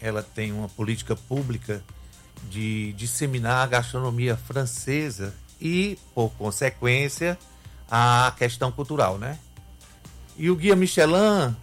ela tem uma política pública de disseminar a gastronomia francesa e, por consequência, a questão cultural, né? E o Guia Michelin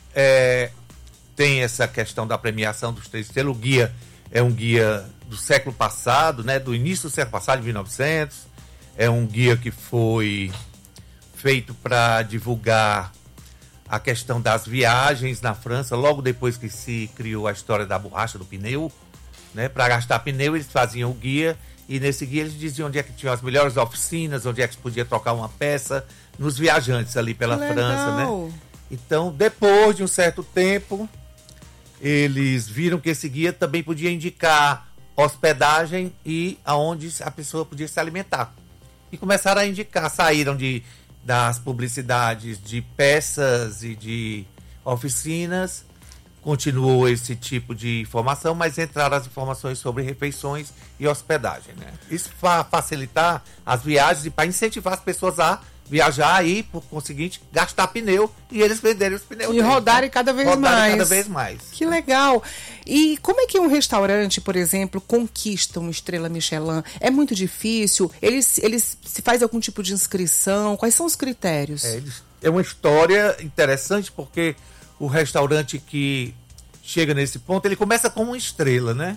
tem essa questão da premiação dos 3 estrelas. O guia é um guia do século passado, né? Do início do século passado, de 1900. É um guia que foi feito para divulgar a questão das viagens na França, logo depois que se criou a história da borracha do pneu, né? Para gastar pneu, eles faziam o guia, e nesse guia eles diziam onde é que tinham as melhores oficinas, onde é que se podia trocar uma peça nos viajantes ali pela França, né? Então, depois de um certo tempo, eles viram que esse guia também podia indicar hospedagem e aonde a pessoa podia se alimentar. E começaram a indicar, saíram das publicidades de peças e de oficinas, continuou esse tipo de informação, mas entraram as informações sobre refeições e hospedagem, né? Isso para facilitar as viagens e para incentivar as pessoas a viajar e, por conseguinte, gastar pneu e eles venderem os pneus. E rodarem cada vez mais. Cada vez mais. Que legal. E como é que um restaurante, por exemplo, conquista uma estrela Michelin? É muito difícil? Eles se faz algum tipo de inscrição? Quais são os critérios? É uma história interessante, porque o restaurante que chega nesse ponto, ele começa com uma estrela, né?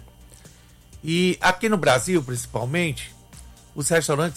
E aqui no Brasil, principalmente, os restaurantes,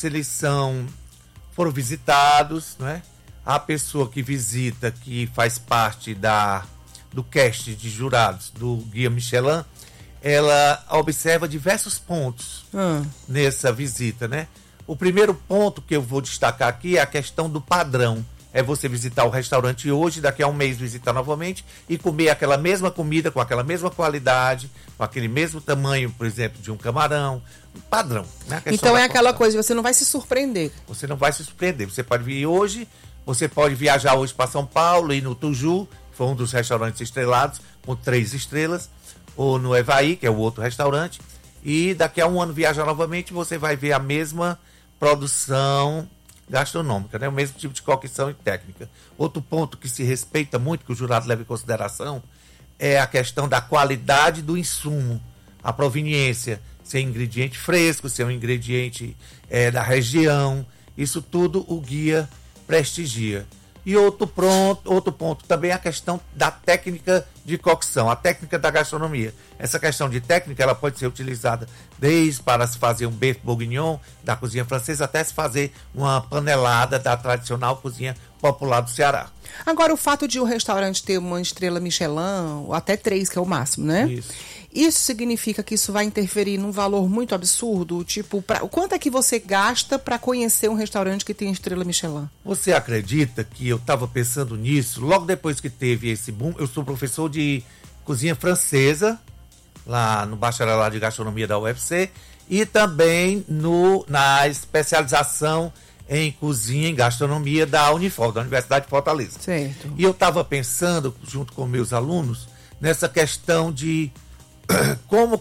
foram visitados, né? A pessoa que visita, que faz parte do cast de jurados do Guia Michelin, ela observa diversos pontos nessa visita, né? O primeiro ponto que eu vou destacar aqui é a questão do padrão. É você visitar o restaurante hoje, daqui a um mês visitar novamente e comer aquela mesma comida, com aquela mesma qualidade, com aquele mesmo tamanho, por exemplo, de um camarão. Um padrão, né? Então é aquela coisa, você não vai se surpreender. Você não vai se surpreender. Você pode vir hoje, você pode viajar hoje para São Paulo, ir no Tuju, que foi um dos restaurantes estrelados, com 3 estrelas, ou no Evaí, que é o outro restaurante, e daqui a um ano viajar novamente, você vai ver a mesma produção gastronômica, né? O mesmo tipo de cocção e técnica. Outro ponto que se respeita muito, que o jurado leva em consideração, é a questão da qualidade do insumo, a proveniência, se é ingrediente fresco, se é um ingrediente da região. Isso tudo o guia prestigia. E outro ponto também é a questão da técnica de cocção, a técnica da gastronomia. Essa questão de técnica, ela pode ser utilizada desde para se fazer um beef bourguignon da cozinha francesa, até se fazer uma panelada da tradicional cozinha popular do Ceará. Agora, o fato de um restaurante ter uma estrela Michelin, ou até 3, que é o máximo, né? Isso significa que isso vai interferir num valor muito absurdo? Tipo, quanto é que você gasta para conhecer um restaurante que tem estrela Michelin? Você acredita que eu estava pensando nisso logo depois que teve esse boom? Eu sou professor de cozinha francesa, lá no bacharelado de gastronomia da UFC, e também na especialização em cozinha, em gastronomia da Unifor, da Universidade de Fortaleza. Certo. E eu estava pensando, junto com meus alunos, nessa questão de como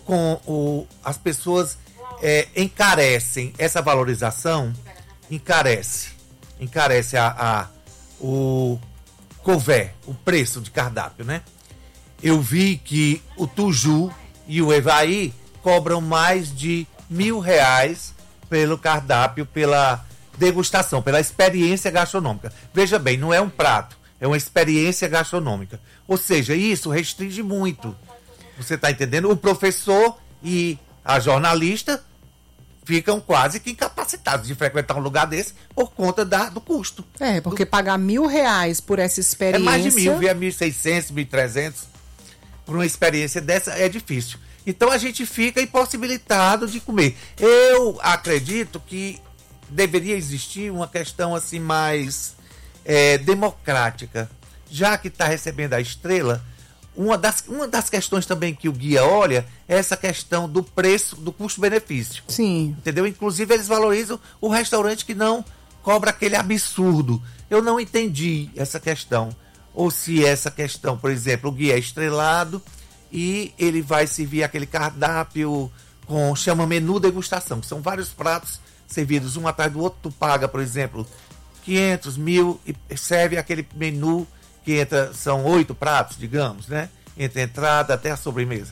as pessoas encarecem essa valorização, encarece o couvert, o preço de cardápio, né? Eu vi que o Tuju e o Evaí cobram mais de R$1.000 pelo cardápio, pela degustação, pela experiência gastronômica. Veja bem, não é um prato, é uma experiência gastronômica. Ou seja, isso restringe muito. Você está entendendo? O professor e a jornalista ficam quase que incapacitados de frequentar um lugar desse por conta do custo. Porque pagar R$1.000 por essa experiência... É mais de 1.000, via 1.600, 1.300. Por uma experiência dessa é difícil. Então a gente fica impossibilitado de comer. Eu acredito que deveria existir uma questão assim mais democrática. Já que está recebendo a estrela, uma das questões também que o guia olha é essa questão do preço, do custo-benefício. Sim. Entendeu? Inclusive eles valorizam o restaurante que não cobra aquele absurdo. Eu não entendi essa questão. Ou se essa questão, por exemplo, o guia é estrelado e ele vai servir aquele cardápio chama menu degustação, que são vários pratos servidos um atrás do outro. Tu paga, por exemplo, 500, 1.000 e serve aquele menu que são 8 pratos, digamos, né? Entre a entrada até a sobremesa.